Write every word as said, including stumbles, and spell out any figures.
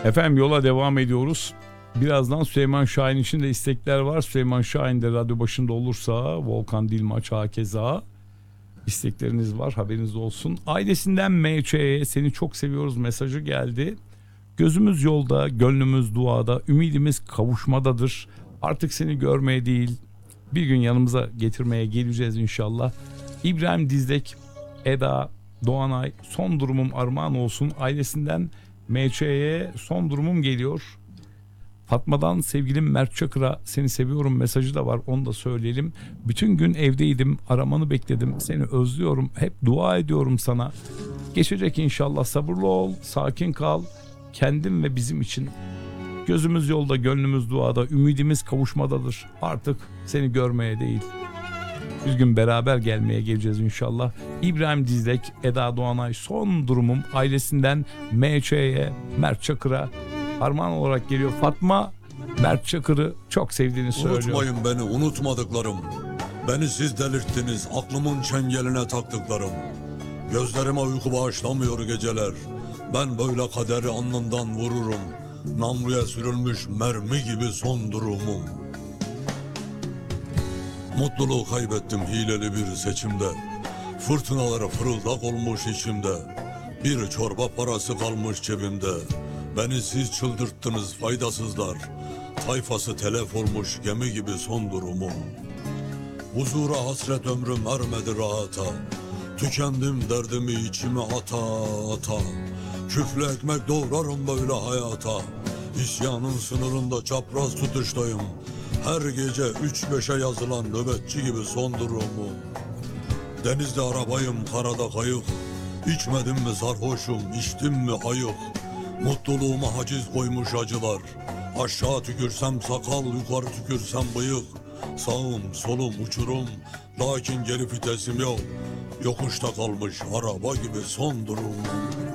Efendim yola devam ediyoruz. Birazdan Süleyman Şahin için de istekler var. Süleyman Şahin de radyo başında olursa, Volkan Dilmaç hakeza istekleriniz var, haberiniz olsun. Ailesinden M Ç'ye seni çok seviyoruz mesajı geldi. Gözümüz yolda, gönlümüz duada, ümidimiz kavuşmadadır. Artık seni görmeye değil, bir gün yanımıza getirmeye geleceğiz inşallah. İbrahim Dizdek, Eda Doğanay, son durumum armağan olsun. Ailesinden M Ç'ye son durumum geliyor. Fatma'dan sevgilim Mert Çakır'a seni seviyorum mesajı da var, onu da söyleyelim. Bütün gün evdeydim, aramanı bekledim, seni özlüyorum, hep dua ediyorum sana. Geçecek inşallah, sabırlı ol, sakin kal, kendim ve bizim için. Gözümüz yolda, gönlümüz duada, ümidimiz kavuşmadadır. Artık seni görmeye değil, bir gün beraber gelmeye geleceğiz inşallah. İbrahim Dizdek, Eda Doğanay, son durumum ailesinden M Ç'ye, Mert Çakır'a armağan olarak geliyor. Fatma Mert Çakır'ı çok sevdiğini söylüyor. Unutmayın beni, unutmadıklarım. Beni siz delirttiniz, aklımın çengeline taktıklarım. Gözlerime uyku bağışlamıyor geceler. Ben böyle kaderi alnından vururum. Namluya sürülmüş mermi gibi son durumum. Mutluluğu kaybettim hileli bir seçimde. Fırtınalara fırıldak olmuş içimde. Bir çorba parası kalmış cebimde. Beni siz çıldırttınız faydasızlar. Tayfası telef olmuş gemi gibi son durumum. Huzura hasret ömrüm ermedi rahata. Tükendim derdimi içime ata ata. Küflü ekmek doğrarım böyle hayata. İsyanın sınırında çapraz tutuştayım. Her gece üç beşe yazılan nöbetçi gibi son durumum. Denizde arabayım, karada kayık. İçmedim mi sarhoşum, içtim mi ayık. Mutluluğuma haciz koymuş acılar. Aşağı tükürsem sakal, yukarı tükürsem bıyık. Sağım solum uçurum, lakin geri vitesim yok. Yokuşta kalmış araba gibi son durumum.